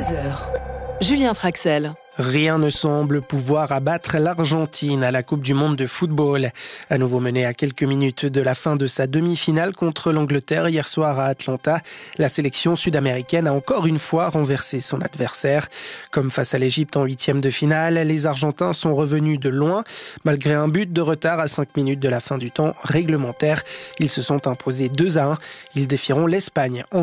heures. Julien Traxel. Rien ne semble pouvoir abattre l'Argentine à la Coupe du Monde de football. À nouveau menée à quelques minutes de la fin de sa demi-finale contre l'Angleterre hier soir à Atlanta, la sélection sud-américaine a encore une fois renversé son adversaire. Comme face à l'Égypte en huitième de finale, les Argentins sont revenus de loin. Malgré un but de retard à 5 minutes de la fin du temps réglementaire, ils se sont imposés 2-1. Ils défieront l'Espagne en